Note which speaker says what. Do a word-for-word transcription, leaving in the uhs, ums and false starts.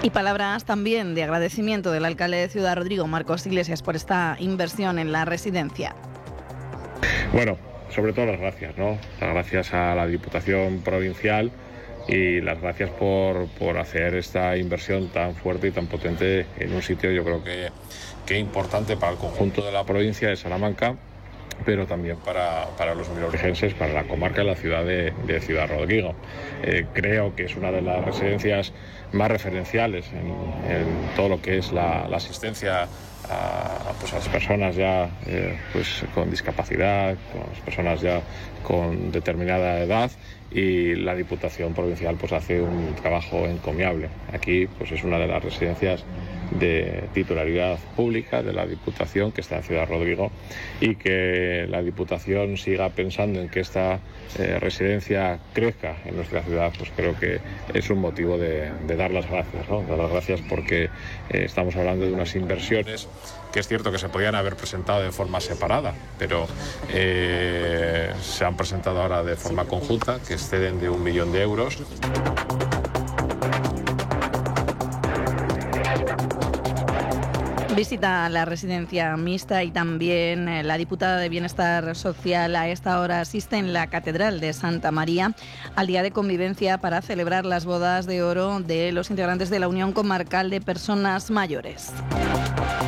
Speaker 1: Y palabras también de agradecimiento del alcalde de Ciudad Rodrigo, Marcos Iglesias, por esta inversión en la residencia.
Speaker 2: Bueno, sobre todo las gracias, ¿no? Las gracias a la Diputación Provincial y las gracias por, por hacer esta inversión tan fuerte y tan potente en un sitio, yo creo que, que importante para el conjunto de la provincia de Salamanca, pero también para, para los vilorigenses, para la comarca y la ciudad de, de Ciudad Rodrigo. Eh, creo que es una de las residencias más referenciales en, en todo lo que es la, la asistencia a, pues a las personas ya eh, pues con discapacidad, con las personas ya con determinada edad, y la Diputación Provincial pues hace un trabajo encomiable. Aquí pues es una de las residencias de titularidad pública de la Diputación, que está en Ciudad Rodrigo, y que la Diputación siga pensando en que esta eh, residencia crezca en nuestra ciudad, pues creo que es un motivo de, de dar las gracias, ¿no? Dar las gracias porque eh, estamos hablando de unas inversiones que es cierto que se podían haber presentado de forma separada, pero eh, se han presentado ahora de forma conjunta, que exceden de un millón de euros.
Speaker 1: Visita la residencia mixta y también la diputada de Bienestar Social a esta hora asiste en la Catedral de Santa María al Día de Convivencia para celebrar las bodas de oro de los integrantes de la Unión Comarcal de Personas Mayores.